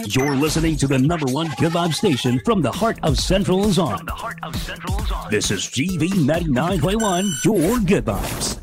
You're listening to the number one good vibe station from the heart of Central Luzon. This is GV 99.1, your good vibes.